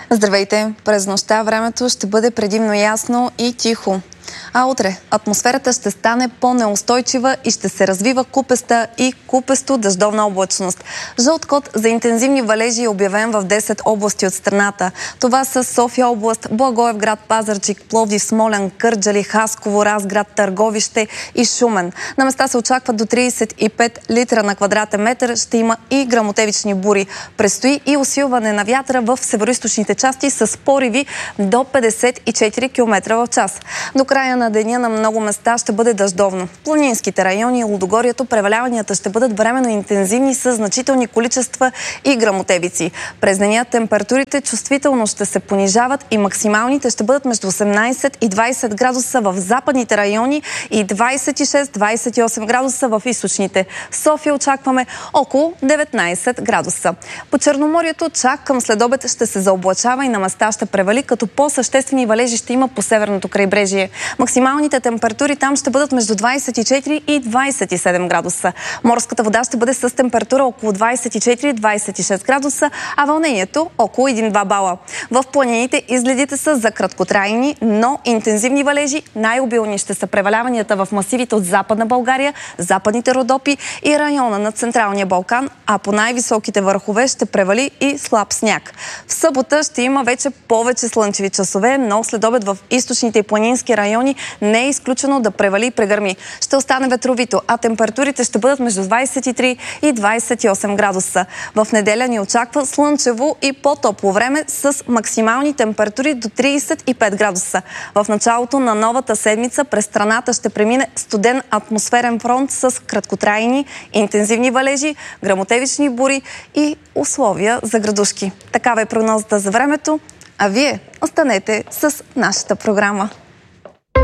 Здравейте! През нощта времето ще бъде предимно ясно и тихо. А утре атмосферата ще стане по-неустойчива и ще се развива купеста и купесто дъждовна облачност. Жълт код за интензивни валежи е обявен в 10 области от страната. Това са София област, Благоевград, Пазарджик, Пловдив, Смолян, Кърджали, Хасково, Разград, Търговище и Шумен. На места се очакват до 35 литра на квадратен метър. Ще има и гръмотевични бури. Предстои и усилване на вятъра в североизточните части с пориви до 54 км в час. До края на деня на много места ще бъде дъждовно. В планинските райони и Лудогорието преваляванията ще бъдат временно интензивни с значителни количества и гръмотевици. През деня температурите чувствително ще се понижават и максималните ще бъдат между 18 и 20 градуса в западните райони и 26-28 градуса в източните. В София очакваме около 19 градуса. По Черноморието чак към следобед ще се заоблачава и на места ще превали, като по-съществени валежи ще има по северното крайбрежие. Максималните температури там ще бъдат между 24 и 27 градуса. Морската вода ще бъде с температура около 24-26 градуса, а вълнението около 1-2 бала. В планините изгледите са за краткотрайни, но интензивни валежи. Най-обилни ще са преваляванията в масивите от Западна България, Западните Родопи и района на Централния Балкан, а по най-високите върхове ще превали и слаб сняг. В събота ще има вече повече слънчеви часове, но следобед в източните и планински райони не е изключено да превали и прегърми. Ще остане ветровито, а температурите ще бъдат между 23 и 28 градуса. В неделя ни очаква слънчево и по-топло време с максимални температури до 35 градуса. В началото на новата седмица през страната ще премине студен атмосферен фронт с краткотрайни, интензивни валежи, гръмотевични бури и условия за градушки. Такава е прогнозата за времето, а вие останете с нашата програма.